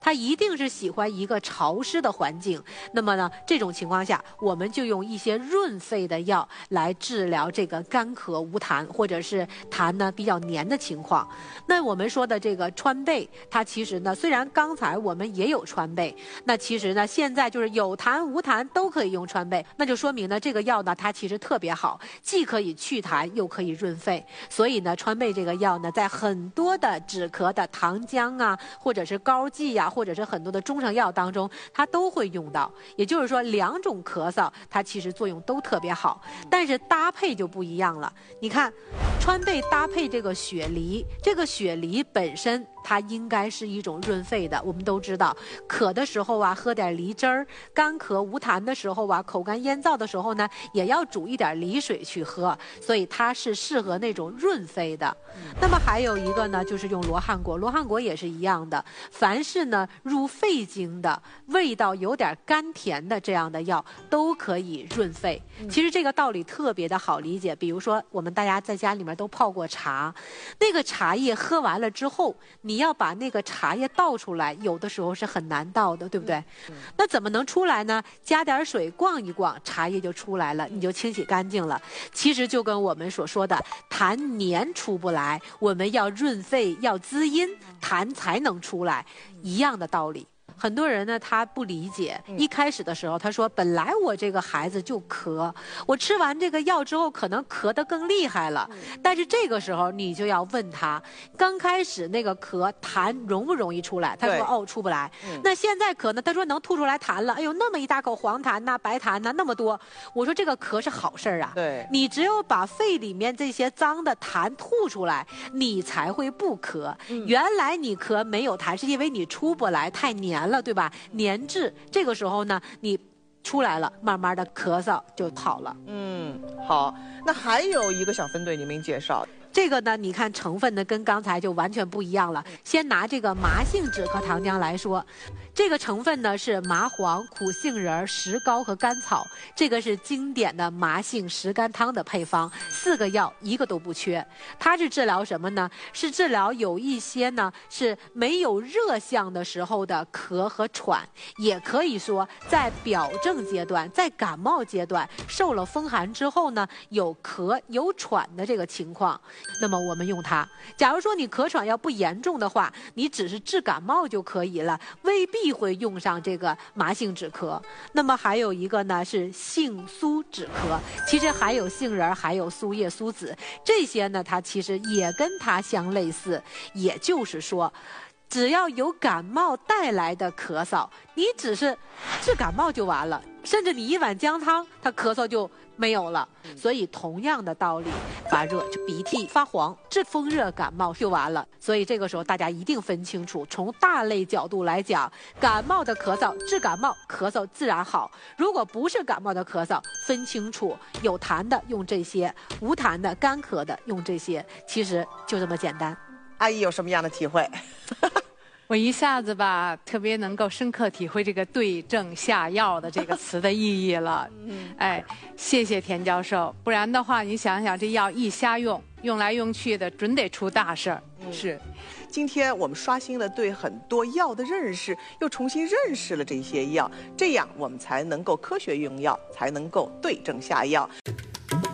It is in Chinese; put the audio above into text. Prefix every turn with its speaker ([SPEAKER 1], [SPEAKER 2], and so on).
[SPEAKER 1] 它一定是喜欢一个潮湿的环境。那么呢，这种情况下，我们就用一些润肺的药来治疗这个干咳无痰，或者是痰呢比较黏的情况。那我们说的这个川贝，它其实呢，虽然刚才我们也有川贝，那其实呢，现在就是有痰无痰都可以用川贝，那就说明呢，这个药呢，它其实特别好，既可以祛痰，又可以润肺。所以呢，川贝这个药呢，在很多的止咳的糖浆啊，或者是膏剂呀、或者是很多的中成药当中，它都会用到。也就是说，两种咳嗽它其实作用都特别好，但是搭配就不一样了。你看，川贝搭配这个雪梨，这个雪梨本身它应该是一种润肺的。我们都知道，渴的时候啊，喝点梨汁儿；干咳无痰的时候啊，口干咽燥的时候呢，也要煮一点梨水去喝。所以它是适合那种润肺的。那么还有一个呢，就是用罗汉果，罗汉果也是一样的。凡是呢入肺经的，味道有点甘甜的这样的药，都可以润肺。其实这个道理特别的好理解。比如说，我们大家在家里面都泡过茶，那个茶叶喝完了之后，你要把那个茶叶倒出来，有的时候是很难倒的，对不对？那怎么能出来呢？加点水逛一逛，茶叶就出来了，你就清洗干净了。其实就跟我们所说的痰黏出不来，我们要润肺要滋阴，痰才能出来，一样的道理。很多人呢，他不理解。一开始的时候，他说：“本来我这个孩子就咳，我吃完这个药之后，可能咳得更厉害了。”但是这个时候，你就要问他，刚开始那个咳痰容不容易出来？他说：“哦，出不来。”那现在咳呢？他说能吐出来痰了。哎呦，那么一大口黄痰呐、白痰呐，那么多。我说这个咳是好事儿啊。
[SPEAKER 2] 对，
[SPEAKER 1] 你只有把肺里面这些脏的痰吐出来，你才会不咳。原来你咳没有痰，是因为你出不来，太黏了，对吧？黏滞，这个时候呢，你出来了，慢慢的咳嗽就好了。
[SPEAKER 2] 好，那还有一个小分队你没介绍。
[SPEAKER 1] 这个呢，你看成分呢跟刚才就完全不一样了。先拿这个麻杏止咳糖浆来说，这个成分呢是麻黄、苦杏仁、石膏和甘草，这个是经典的麻杏石甘汤的配方，4个药一个都不缺。它是治疗什么呢？是治疗有一些呢是没有热象的时候的咳和喘，也可以说在表症阶段，在感冒阶段受了风寒之后呢，有咳有喘的这个情况。那么我们用它。假如说你咳喘要不严重的话，你只是治感冒就可以了，未必会用上这个麻杏止咳。那么还有一个呢是杏苏止咳，其实还有杏仁，还有苏叶、苏子，这些呢它其实也跟它相类似。也就是说，只要有感冒带来的咳嗽，你只是治感冒就完了，甚至你一碗姜汤，它咳嗽就没有了。所以同样的道理，发热就鼻涕发黄，治风热感冒就完了。所以这个时候大家一定分清楚，从大类角度来讲，感冒的咳嗽治感冒，咳嗽自然好。如果不是感冒的咳嗽，分清楚，有痰的用这些，无痰的干咳的用这些，其实就这么简单。
[SPEAKER 2] 阿姨有什么样的体会？
[SPEAKER 3] 我一下子吧，特别能够深刻体会这个对症下药的这个词的意义了。哎，谢谢田教授，不然的话，你想想这药一瞎用，用来用去的，准得出大事儿。
[SPEAKER 2] 是，今天我们刷新了对很多药的认识，又重新认识了这些药，这样我们才能够科学用药，才能够对症下药。